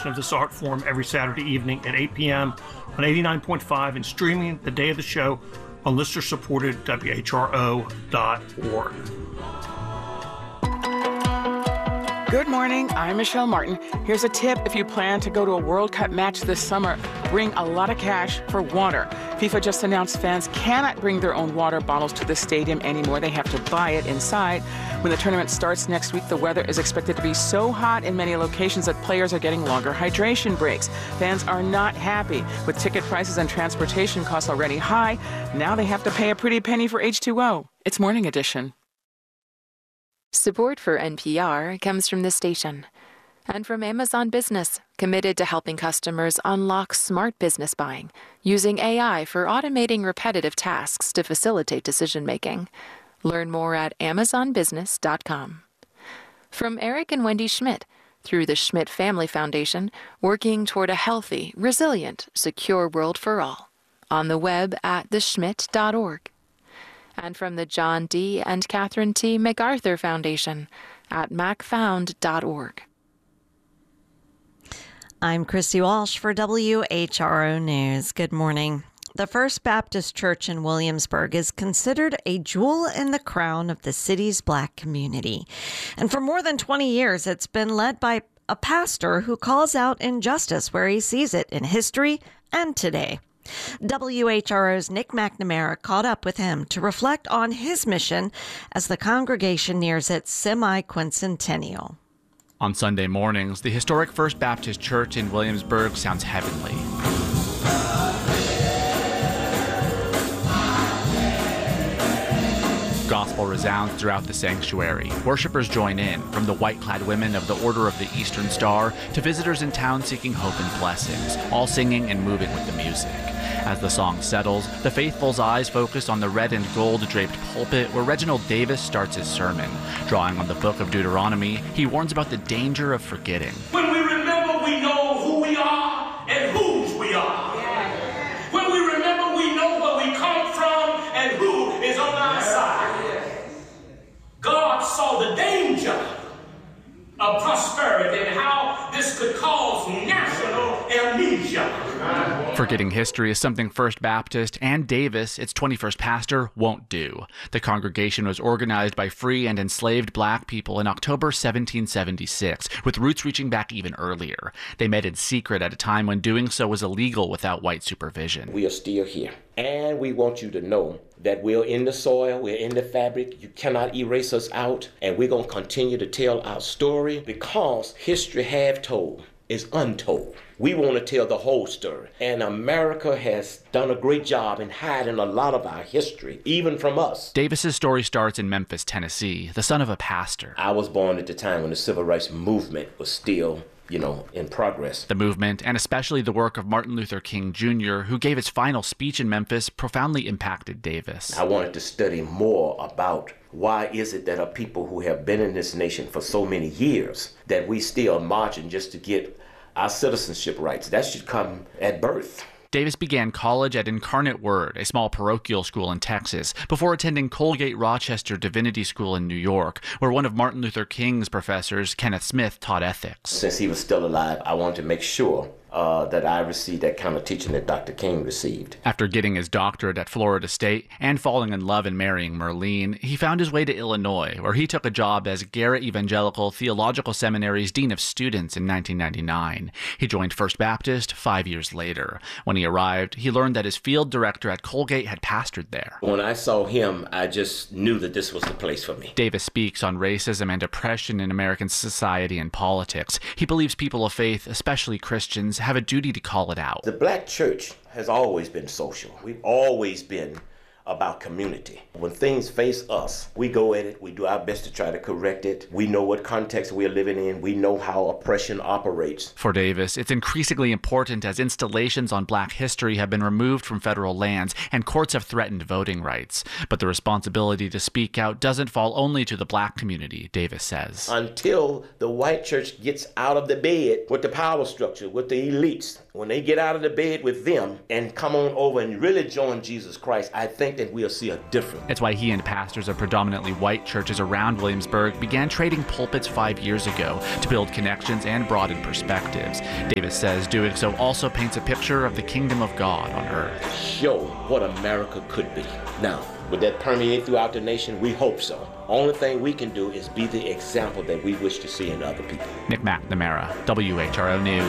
edition of this art form every Saturday evening at 8 p.m. on 89.5 and streaming the day of the show on listener-supported WHRO.org. Good morning, I'm Michelle Martin. Here's a tip if you plan to go to a World Cup match this summer. Bring a lot of cash for water. FIFA just announced fans cannot bring their own water bottles to the stadium anymore. They have to buy it inside. When the tournament starts next week, the weather is expected to be so hot in many locations that players are getting longer hydration breaks. Fans are not happy. With ticket prices and transportation costs already high, now they have to pay a pretty penny for H2O. It's Morning Edition. Support for NPR comes from this station and from Amazon Business, committed to helping customers unlock smart business buying using AI for automating repetitive tasks to facilitate decision-making. Learn more at amazonbusiness.com. From Eric and Wendy Schmidt, through the Schmidt Family Foundation, working toward a healthy, resilient, secure world for all. On the web at theschmidt.org. And from the John D. and Catherine T. MacArthur Foundation at macfound.org. I'm Christy Walsh for WHRO News. Good morning. The First Baptist Church in Williamsburg is considered a jewel in the crown of the city's Black community. And for more than 20 years, it's been led by a pastor who calls out injustice where he sees it in history and today. WHRO's Nick McNamara caught up with him to reflect on his mission as the congregation nears its semi-quincentennial. On Sunday mornings, the historic First Baptist Church in Williamsburg sounds heavenly. Gospel resounds throughout the sanctuary. Worshippers join in, from the white-clad women of the Order of the Eastern Star to visitors in town seeking hope and blessings, all singing and moving with the music. As the song settles, the faithful's eyes focus on the red and gold draped pulpit where Reginald Davis starts his sermon. Drawing on the book of Deuteronomy, he warns about the danger of forgetting. When we remember, we know who we are and whose we are. When we remember, we know where we come from and who is on our side. God saw the danger of prosperity and how this could cause national amnesia. Forgetting history is something First Baptist and Davis, its 21st pastor, won't do. The congregation was organized by free and enslaved Black people in October 1776, with roots reaching back even earlier. They met in secret at a time when doing so was illegal without white supervision. We are still here, and we want you to know that we're in the soil, we're in the fabric. You cannot erase us out, and we're going to continue to tell our story because history half told is untold. We want to tell the whole story. And America has done a great job in hiding a lot of our history, even from us. Davis's story starts in Memphis, Tennessee, the son of a pastor. I was born at the time when the civil rights movement was still, in progress. The movement, and especially the work of Martin Luther King Jr., who gave his final speech in Memphis, profoundly impacted Davis. I wanted to study more about why is it that our people who have been in this nation for so many years, that we still marching just to get our citizenship rights. That should come at birth. Davis began college at Incarnate Word, a small parochial school in Texas, before attending Colgate-Rochester Divinity School in New York, where one of Martin Luther King's professors, Kenneth Smith, taught ethics. Since he was still alive, I wanted to make sure that I received that kind of teaching that Dr. King received. After getting his doctorate at Florida State and falling in love and marrying Merlene, he found his way to Illinois, where he took a job as Garrett Evangelical Theological Seminary's Dean of Students in 1999. He joined First Baptist 5 years later. When he arrived, he learned that his field director at Colgate had pastored there. When I saw him, I just knew that this was the place for me. Davis speaks on racism and oppression in American society and politics. He believes people of faith, especially Christians, have a duty to call it out. The Black church has always been social. We've always been about community. When things face us, we go at it, we do our best to try to correct it. We know what context we're living in. We know how oppression operates. For Davis, it's increasingly important as installations on Black history have been removed from federal lands and courts have threatened voting rights. But the responsibility to speak out doesn't fall only to the Black community, Davis says. Until the white church gets out of the bed with the power structure, with the elites, when they get out of the bed with them and come on over and really join Jesus Christ, I think think that we'll see a difference. It's why he and pastors of predominantly white churches around Williamsburg began trading pulpits 5 years ago to build connections and broaden perspectives. Davis says doing so also paints a picture of the kingdom of God on earth. Show what America could be. Now, would that permeate throughout the nation? We hope so. Only thing we can do is be the example that we wish to see in other people. Nick McNamara, WHRO News.